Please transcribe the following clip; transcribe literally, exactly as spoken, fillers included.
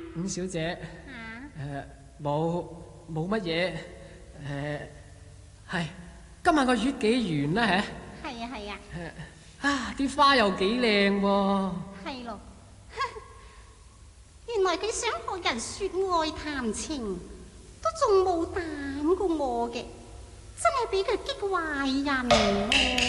伍小姐。 啊？ 誒，冇冇乜嘢。誒，係今晚個月幾圓啦？嚇。 係啊係啊。 啊，啲花又幾靚喎。 係咯。原來佢想學人説愛談情，都仲冇膽過我嘅，真係俾佢激壞人喎。